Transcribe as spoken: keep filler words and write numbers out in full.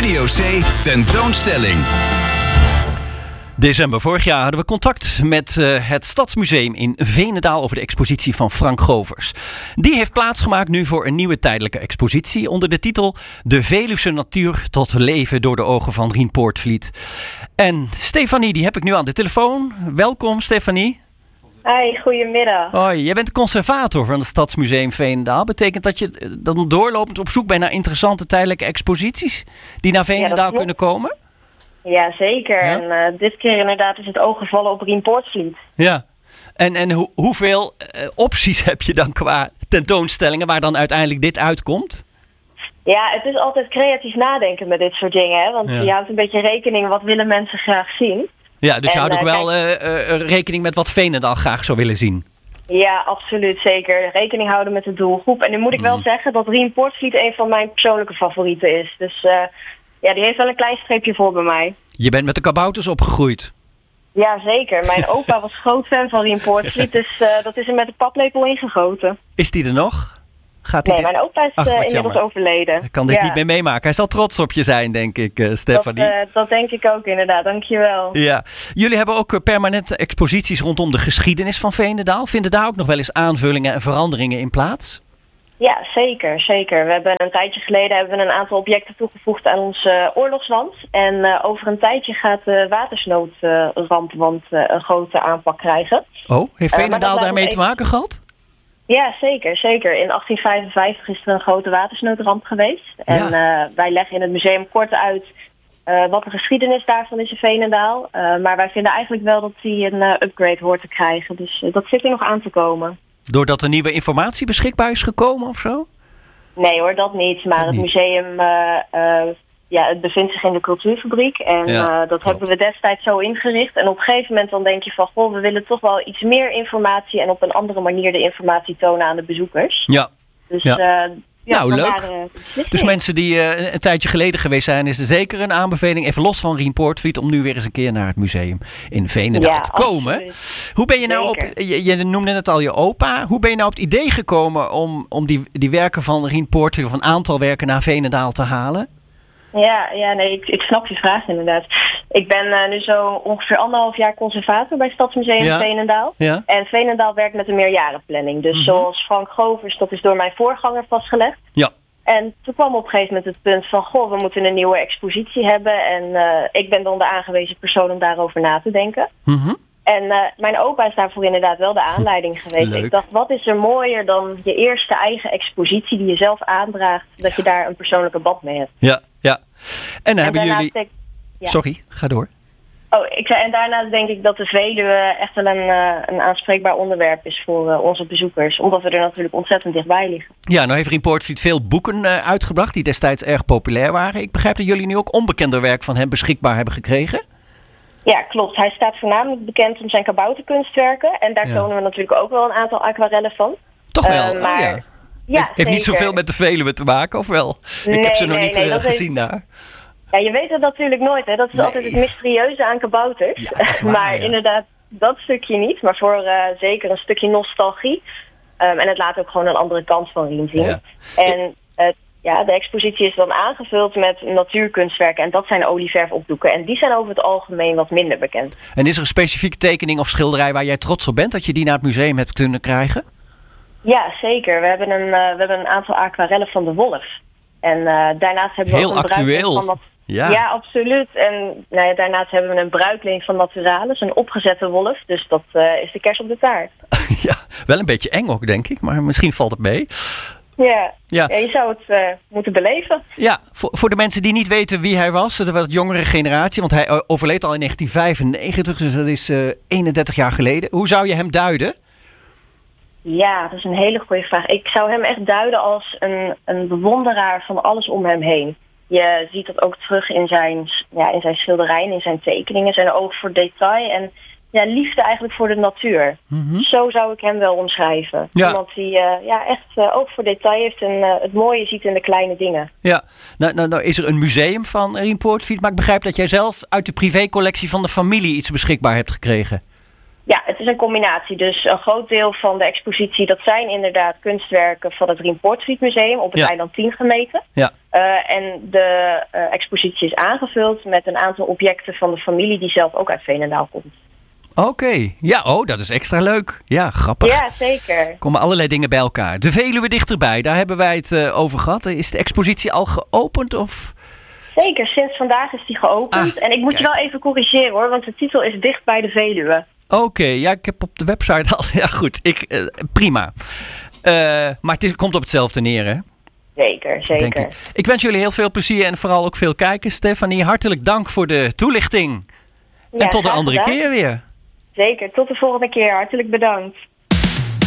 Radio C tentoonstelling. December vorig jaar hadden we contact met uh, het Stadsmuseum in Veenendaal over de expositie van Frank Govers. Die heeft plaatsgemaakt nu voor een nieuwe tijdelijke expositie onder de titel De Veluwse natuur tot leven door de ogen van Rien Poortvliet. En Stefanie, die heb ik nu aan de telefoon. Welkom Stefanie. Hi, goedemiddag. Hoi, jij bent conservator van het Stadsmuseum Veenendaal. Betekent dat je dan doorlopend op zoek bent naar interessante tijdelijke exposities die naar Veenendaal ja, kunnen komen? Ja, zeker. Ja? En uh, dit keer inderdaad is het oog gevallen op Rien Poortvliet. Ja. En, en ho- hoeveel uh, opties heb je dan qua tentoonstellingen waar dan uiteindelijk dit uitkomt? Ja, het is altijd creatief nadenken met dit soort dingen. Hè? Want ja. je houdt een beetje rekening, wat willen mensen graag zien? Ja, dus en, je houdt ook uh, wel kijk, uh, uh, rekening met wat Veenendaal graag zou willen zien. Ja, absoluut, zeker. Rekening houden met de doelgroep. En nu moet ik wel mm. zeggen dat Rien Poortvliet een van mijn persoonlijke favorieten is. Dus uh, ja, die heeft wel een klein streepje voor bij mij. Je bent met de kabouters opgegroeid. Ja, zeker. Mijn opa was groot fan van Rien Poortvliet, dus uh, dat is er met de paplepel ingegoten. Is die er nog? Gaat nee, dit... mijn opa is Ach, uh, inmiddels jammer. overleden. Hij kan dit ja. niet meer meemaken. Hij zal trots op je zijn, denk ik, uh, Stefanie. Dat, uh, dat denk ik ook inderdaad, dankjewel. Ja. Jullie hebben ook permanente exposities rondom de geschiedenis van Veenendaal. Vinden daar ook nog wel eens aanvullingen en veranderingen in plaats? Ja, zeker, zeker. We hebben een tijdje geleden hebben we een aantal objecten toegevoegd aan ons uh, oorlogswand. En uh, over een tijdje gaat de watersnoodramp uh, een grote aanpak krijgen. Oh, heeft Veenendaal uh, daarmee even... te maken gehad? Ja, zeker, zeker. In achttien vijfenvijftig is er een grote watersnoodramp geweest. En ja. uh, wij leggen in het museum kort uit uh, wat de geschiedenis daarvan is in Veenendaal. Uh, maar wij vinden eigenlijk wel dat die een uh, upgrade hoort te krijgen. Dus uh, dat zit er nog aan te komen. Doordat er nieuwe informatie beschikbaar is gekomen of zo? Nee hoor, dat niet. Maar dat het niet. museum uh, uh, ja, het bevindt zich in de cultuurfabriek. En ja, uh, dat klopt. hebben we destijds zo ingericht. En op een gegeven moment dan denk je van... goh, we willen toch wel iets meer informatie... en op een andere manier de informatie tonen aan de bezoekers. Ja. Dus ja. Uh, ja, nou, leuk. Dus mensen die uh, een tijdje geleden geweest zijn... is er zeker een aanbeveling, even los van Rien Poortvliet... om nu weer eens een keer naar het museum in Veenendaal ja, te komen. Absoluut. Hoe ben je nou zeker. op... Je, je noemde net al je opa. Hoe ben je nou op het idee gekomen... om, om die, die werken van Rien Poortvliet... of een aantal werken naar Veenendaal te halen? Ja, ja nee, ik, ik snap je vraag inderdaad. Ik ben uh, nu zo ongeveer anderhalf jaar conservator bij Stadsmuseum ja. Veenendaal. Ja. En Veenendaal werkt met een meerjarenplanning. Dus mm-hmm. zoals Frank Govers, dat is door mijn voorganger vastgelegd. Ja. En toen kwam op een gegeven moment het punt van... goh, we moeten een nieuwe expositie hebben. En uh, ik ben dan de aangewezen persoon om daarover na te denken. Mm-hmm. En uh, mijn opa is daarvoor inderdaad wel de aanleiding geweest. Leuk. Ik dacht, wat is er mooier dan je eerste eigen expositie... die je zelf aandraagt, dat je daar een persoonlijke band mee hebt. Ja, ja. En dan en hebben jullie... Ik, ja. Sorry, ga door. Oh, ik zei, en daarnaast denk ik dat de Veluwe echt wel een, uh, een aanspreekbaar onderwerp is voor uh, onze bezoekers. Omdat we er natuurlijk ontzettend dichtbij liggen. Ja, nou heeft Rien Poortvliet veel boeken uh, uitgebracht die destijds erg populair waren. Ik begrijp dat jullie nu ook onbekender werk van hem beschikbaar hebben gekregen. Ja, klopt. Hij staat voornamelijk bekend om zijn kabouterkunstwerken. En daar ja. tonen we natuurlijk ook wel een aantal aquarellen van. Toch wel, uh, maar... oh, ja. Ja, heeft, heeft niet zoveel met de Veluwe te maken, of wel? Nee, ik heb ze nog nee, niet nee, uh, gezien heeft... daar. Ja, je weet het natuurlijk nooit, hè. Dat is nee. altijd het mysterieuze aan kabouters. Ja, dat is waar, maar ja. inderdaad, dat stukje niet. Maar voor uh, zeker een stukje nostalgie. Um, en het laat ook gewoon een andere kant van Rien zien. Ja. En uh, ja, de expositie is dan aangevuld met natuurkunstwerken. En dat zijn olieverfopdoeken. En die zijn over het algemeen wat minder bekend. En is er een specifieke tekening of schilderij waar jij trots op bent... dat je die naar het museum hebt kunnen krijgen? Ja, zeker. We hebben een, uh, we hebben een aantal aquarellen van de wolf. En uh, daarnaast hebben we Heel ook een actueel. Van dat... Ja. ja, absoluut. En nou ja, daarnaast hebben we een bruikleen van Naturalis, een opgezette wolf. Dus dat uh, is de kers op de taart. Ja, wel een beetje eng ook, denk ik. Maar misschien valt het mee. Ja, ja. ja je zou het uh, moeten beleven. Ja, voor, voor de mensen die niet weten wie hij was, de wat jongere generatie. Want hij overleed al in negentien vijfennegentig, dus dat is uh, eenendertig jaar geleden. Hoe zou je hem duiden? Ja, dat is een hele goede vraag. Ik zou hem echt duiden als een, een bewonderaar van alles om hem heen. Je ziet dat ook terug in zijn, ja, in zijn schilderijen, in zijn tekeningen, zijn oog voor detail en ja, liefde eigenlijk voor de natuur. Mm-hmm. Zo zou ik hem wel omschrijven. Ja. Iemand die uh, ja, echt uh, oog voor detail heeft en uh, het mooie ziet in de kleine dingen. Ja, nou, nou, nou is er een museum van Rien Poortvliet, maar ik begrijp dat jij zelf uit de privécollectie van de familie iets beschikbaar hebt gekregen. Ja, het is een combinatie. Dus een groot deel van de expositie, dat zijn inderdaad kunstwerken van het Rien Poortvliet Museum op het Ja. eiland Tien gemeten. Ja. Uh, en de uh, expositie is aangevuld met een aantal objecten van de familie die zelf ook uit Veenendaal komt. Oké, okay. Ja, oh, dat is extra leuk. Ja, grappig. Ja, zeker. Er komen allerlei dingen bij elkaar. De Veluwe dichterbij, daar hebben wij het uh, over gehad. Is de expositie al geopend of... Zeker, sinds vandaag is die geopend. Ah, en ik moet kijk. je wel even corrigeren hoor, want de titel is Dicht bij de Veluwe. Oké, okay, ja, ik heb op de website al... Ja goed, ik, uh, prima. Uh, maar het is, komt op hetzelfde neer, hè? Zeker, zeker. Denk ik. ik wens jullie heel veel plezier en vooral ook veel kijkers. Stefanie, hartelijk dank voor de toelichting. Ja, en tot de andere gedaan. keer weer. Zeker, tot de volgende keer. Hartelijk bedankt.